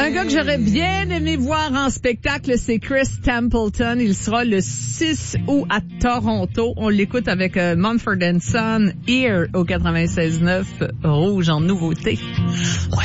Un gars que j'aurais bien aimé voir en spectacle, c'est Chris Templeton. Il sera le 6 août à Toronto. On l'écoute avec Mumford & Son, Here au 96.9 Rouge en nouveauté. Ouais.